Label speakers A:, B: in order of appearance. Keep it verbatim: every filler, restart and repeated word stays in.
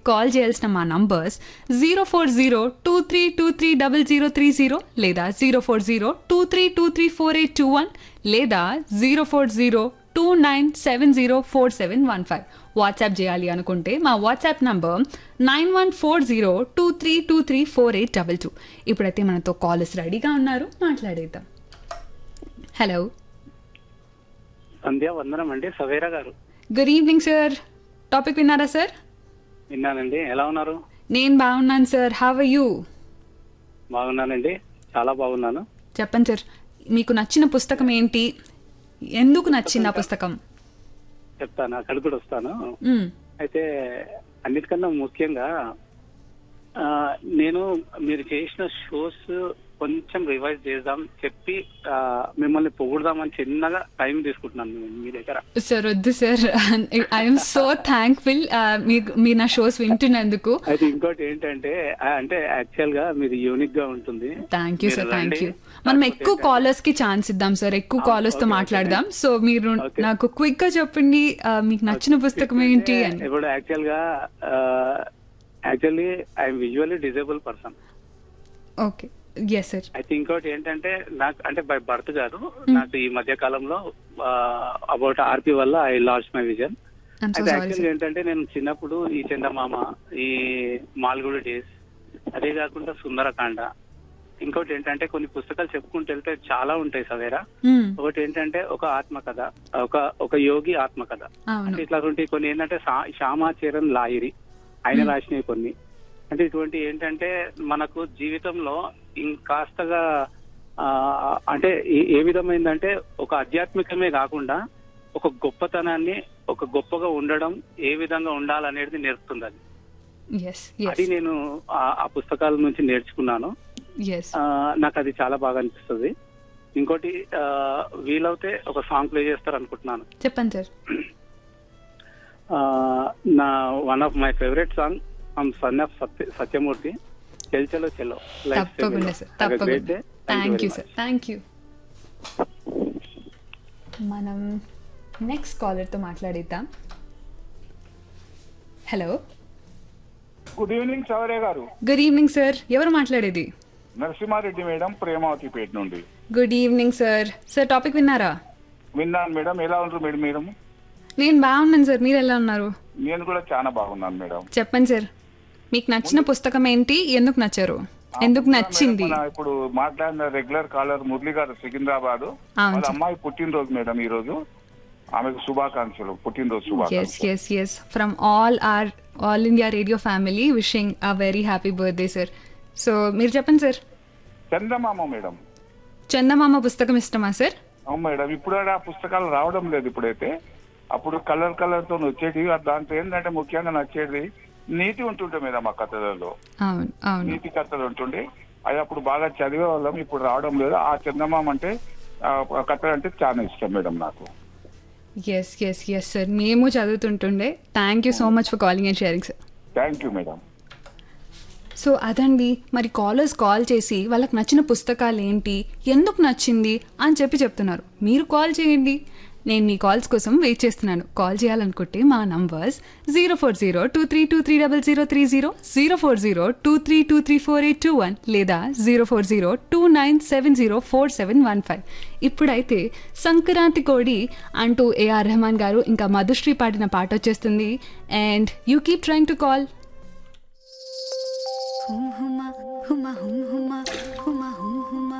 A: Call చేయాల్సిన మా numbers zero four zero two three two three double zero three zero లేదా zero four zero two three two three four eight two one లేదా zero four zero two nine seven zero four seven one five. WhatsApp చేయాలి అనుకుంటే మా WhatsApp number nine one four zero two three two three four eight double two. ఇప్పుడైతే మనతో callers రెడీగా ఉన్నారు, మాట్లాడేద్దాం. Hello,
B: సంధ్యా వందనం అండి, సవేరా గారు.
A: Good evening sir. టాపిక్ విన్నారా సార్?
B: విన్నానండి. ఎలా ఉన్నారు?
A: నేను బాగున్నాను సార్. How are you?
B: బాగున్నానండి, చాలా బాగున్నాను.
A: చెప్పండి సార్, మీకు నచ్చిన పుస్తకం ఏంటి, ఎందుకు నచ్చింది ఆ పుస్తకం?
B: చెప్తాను, అక్కడికి కూడా వస్తాను.
A: మ్మ్.
B: అయితే అన్నిటికన్నా ముఖ్యంగా ఆ, నేను మీరు చేసిన షోస్ కొంచెం రివైజ్ చేద్దాం చెప్పి ఆ, మిమ్మల్ని పొగుడదామని చిన్నగా టైం తీసుకుంటున్నాను మీ- మీ దగ్గర.
A: సార్ వద్దు సార్, ఐఎమ్ సో థ్యాంక్ఫుల్ మీకు మీరు నా షోస్ వింటున్నందుకు.
B: అయితే ఇంకోటి ఏంటంటే ఆ, అంటే యాక్చువల్ గా మీది యూనిక్ గా ఉంటుంది.
A: థ్యాంక్ యూ సార్,
B: మీరు
A: థ్యాంక్
B: రండి.
A: యూ. మనం
B: కాకపోతే
A: ఎక్కువ
B: ఏంటంటే-
A: కాలర్స్ కి ఛాన్స్ ఇద్దాం సార్, ఎక్కువ
B: ఆ,
A: కాలర్స్ తో
B: ఓకే,
A: మాట్లాడదాం.
B: ఓకే.
A: సో మీరు
B: ఓకే.
A: నాకు క్విక్ గా చెప్పండి, ఆ, మీకు నచ్చిన పుస్తకం ఏంటి అని.
B: ఇప్పుడు యాక్చువల్ గా actually I'm visually disable person.
A: Okay, yes sir.
B: అయితే ఇంకోటి ఏంటంటే నాకు అంటే బై బర్త్ కాదు, నాకు ఈ మధ్య కాలంలో అబౌట్ ఆర్పి వల్ల I lost my vision.
A: I'm so
B: అయితే
A: సారీ
B: యాక్చువల్
A: సార్.
B: ఏంటంటే నేను చిన్నప్పుడు ఈ చందమామ, ఈ మాల్గుడి డేస్, అదే కాకుండా సుందరకాండ, ఇంకోటి ఏంటంటే కొన్ని పుస్తకాలు చెప్పుకుంటూ వెళ్తే చాలా ఉంటాయి సవేరా.
A: మ్మ్.
B: ఒకటి ఏంటంటే ఒక ఆత్మకథ, ఒక ఒక యోగి ఆత్మకథ,
A: అవును.
B: అంటే ఇట్లా ఉంటాయి. కొన్ని ఏంటంటే శా- శ్యామాచరణ్ లాహిరి ఆయన రాసినవి కొన్ని. అంటే ఇటువంటి ఏంటంటే మనకు జీవితంలో ఇంకాస్తగా ఆ, అంటే ఏ- ఏ విధమైందంటే ఒక ఆధ్యాత్మికమే కాకుండా ఒక గొప్పతనాన్ని, ఒక గొప్పగా ఉండడం ఏ విధంగా ఉండాలనేది నేర్పుతుంది అది.
A: ఎస్
B: అది
A: ఎస్
B: నేను ఆ- ఆ పుస్తకాల నుంచి నేర్చుకున్నాను.
A: ఎస్.
B: ఆ, నాకు అది చాలా బాగా అనిపిస్తుంది. ఇంకోటి ఆ, వీలవుతే ఒక సాంగ్ ప్లే చేస్తారు అనుకుంటున్నాను.
A: చెప్పండి సార్.
B: ఆ, నా one of my favourite song from son of సత్య సత్యమూర్తి, చెల్ చలో చెల్లో.
A: తప్పకుండా సార్, తప్పకుండా. Thank you sir, thank you. మనం next కాలర్తో మాట్లాడిద్దాం. Hello,
C: good evening Sourya గారు.
A: Good evening sir. ఎవరు మాట్లాడేది?
C: నరసింహారెడ్డి మేడం, ప్రేమావతి పేట నుండి.
A: Good evening sir. Sir topic విన్నారా?
C: విన్నాను మేడం. ఎలా ఉంటారు మేడం? మేడం
A: నేను బాగున్నాను సార్, మీరు ఎలా ఉన్నారు?
C: నేను కూడా చాలా బాగున్నాను మేడం.
A: చెప్పండి సార్, మీకు నచ్చిన పుస్తకం ఏంటి, ఎందుకు నచ్చారు, ఎందుకు నచ్చింది?
C: మన ఇప్పుడు మాట్లాడిన రెగ్యులర్ కాలర్ మురళి గారు సికింద్రాబాద్,
A: అవును
C: వాళ్ళ
A: సార్.
C: అమ్మాయి పుట్టినరోజు మేడం ఈ రోజు. ఆమెకు శుభాకాంక్షలు, పుట్టినరోజు
A: ఎస్
C: శుభాకాంక్షలు.
A: Yes yes from all are all India radio family wishing a very happy birthday sir. So మీరు చెప్పండి సార్,
C: చందమామ మేడం.
A: చందమామ పుస్తకం ఇష్టమా సార్?
C: అవును మేడం. ఇప్పుడు ఆ పుస్తకాలు రావడం లేదు ఇప్పుడైతే. అప్పుడు కలర్ కలర్ తో వచ్చేటివి. దాంట్లో ఏంటంటే ముఖ్యంగా నచ్చేది నీతి ఉంటుండే మేడం ఆ కథలలో.
A: అవును అవును.
C: నీతి కథలు ఉంటుండే, అది అప్పుడు బాగా చదివే వాళ్ళం. ఇప్పుడు రావడం లేదు. ఆ చందమామ అంటే ఆ కథలు అంటే చాలా ఇష్టం మేడం నాకు.
A: ఎస్ ఎస్ ఎస్ సార్, మేము చదువుతుంటుండే. Thank you so much for calling and sharing sir.
C: Thank you madam.
A: So అదండి, మరి కాలర్స్ కాల్ చేసి వాళ్ళకి నచ్చిన పుస్తకాలు ఏంటి, ఎందుకు నచ్చింది అని చెప్పి చెప్తున్నారు. మీరు కాల్ చేయండి, నేను మీ కాల్స్ కోసం వెయిట్ చేస్తున్నాను. కాల్ చేయాలనుకుంటే మా numbers zero four zero two three two three double zero three zero, zero four zero two three two three four eight two one లేదా zero four zero two nine seven zero four seven one five. ఇప్పుడైతే సంక్రాంతి కోడి అంటూ AR Rahman గారు ఇంకా మధుశ్రీ పాడిన పాట వచ్చేస్తుంది. And you keep trying to call.
D: Hmm Huma Huma hmm Huma Huma hmm Huma